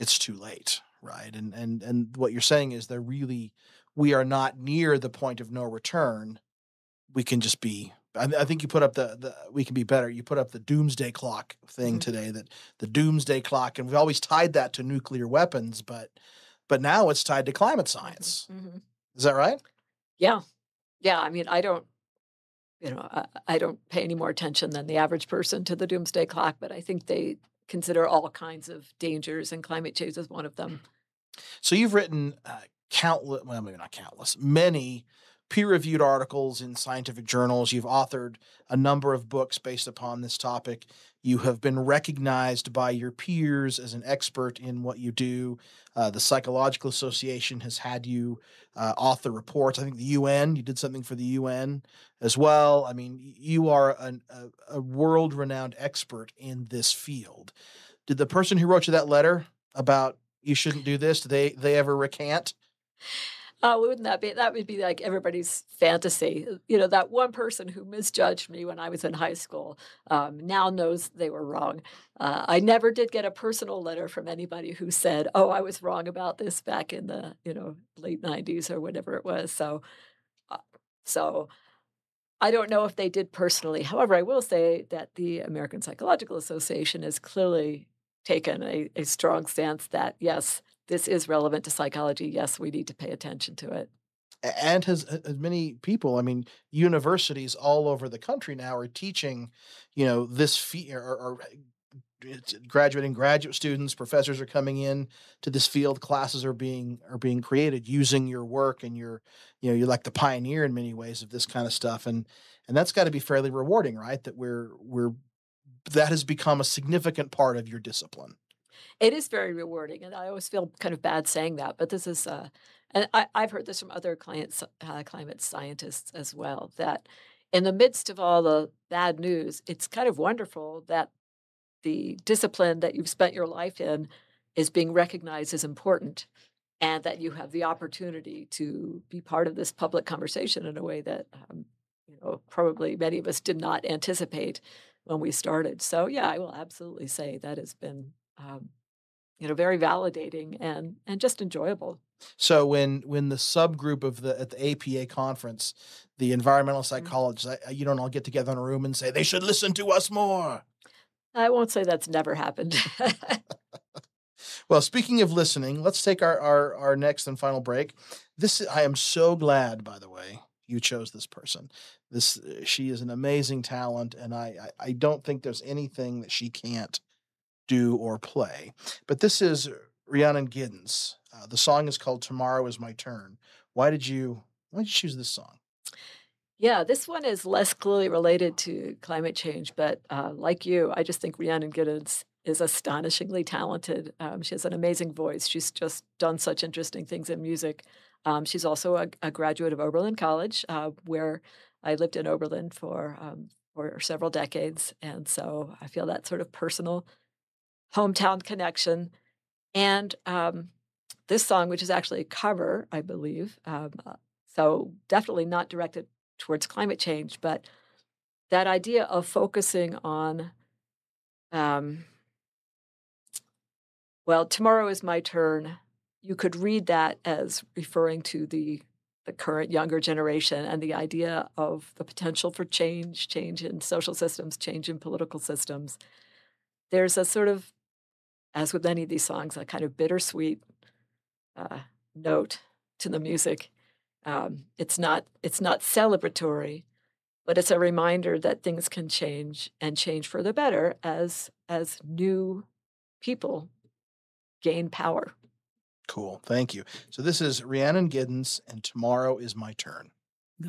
it's too late, right? And what you're saying is we are not near the point of no return. We can just be. I think you put up the we can be better. You put up the doomsday clock thing Mhm, today. That the doomsday clock, and we've always tied that to nuclear weapons, but now it's tied to climate mhm, science. mhm. Is that right? Yeah, yeah, I mean, I don't pay any more attention than the average person to the doomsday clock, but I think they consider all kinds of dangers, and climate change is one of them. So you've written countless, well, maybe not countless, many peer-reviewed articles in scientific journals. You've authored a number of books based upon this topic. You have been recognized by your peers as an expert in what you do. The Psychological Association has had you author reports. I think the UN, you did something for the UN as well. I mean, you are a world-renowned expert in this field. Did the person who wrote you that letter about you shouldn't do this, do they ever recant? Oh, wouldn't that would be like everybody's fantasy. You know, that one person who misjudged me when I was in high school, now knows they were wrong. I never did get a personal letter from anybody who said, "Oh, I was wrong about this back in the, late '90s or whatever it was." Uh, so I don't know if they did personally. However, I will say that the American Psychological Association has clearly taken a strong stance that, yes, this is relevant to psychology. Yes, we need to pay attention to it. And has many people, I mean, universities all over the country now are teaching, this or it's graduating graduate students, professors are coming in to this field, classes are being created using your work, and you're like the pioneer in many ways of this kind of stuff, and that's got to be fairly rewarding, right? That that has become a significant part of your discipline. It is very rewarding, and I always feel kind of bad saying that, but this is, and I've heard this from other climate scientists as well, that in the midst of all the bad news, it's kind of wonderful that the discipline that you've spent your life in is being recognized as important, and that you have the opportunity to be part of this public conversation in a way that, probably many of us did not anticipate when we started. So, yeah, I will absolutely say that has been, very validating and just enjoyable. So when the subgroup of the at the APA conference, the environmental Mm. psychologists, you don't all get together in a room and say they should listen to us more. I won't say that's never happened. Well, speaking of listening, let's take our next and final break. I am so glad, by the way, you chose this person. She is an amazing talent, and I don't think there's anything that she can't do or play. But this is Rhiannon Giddens. The song is called "Tomorrow Is My Turn." Why did you choose this song? Yeah, this one is less clearly related to climate change, but, like you, I just think Rhiannon Giddens is astonishingly talented. She has an amazing voice. She's just done such interesting things in music. She's also a graduate of Oberlin College, where I lived in Oberlin for several decades, and so I feel that sort of personal hometown connection. And, this song, which is actually a cover, I believe, so definitely not directed towards climate change, but that idea of focusing on, um, well, tomorrow is my turn. You could read that as referring to the current younger generation and the idea of the potential for change, change in social systems, change in political systems. There's a sort of, as with many of these songs, a kind of bittersweet uh, note to the music. It's not celebratory, but it's a reminder that things can change and change for the better as new people gain power. Cool, thank you. So this is Rhiannon Giddens, and "Tomorrow Is My Turn."